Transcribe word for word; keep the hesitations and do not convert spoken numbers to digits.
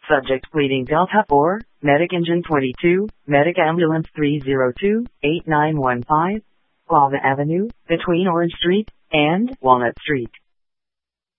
Subject pleading Delta four, Medic Engine twenty-two, Medic Ambulance three zero two, eight nine one five, Lava Avenue, between Orange Street and Walnut Street.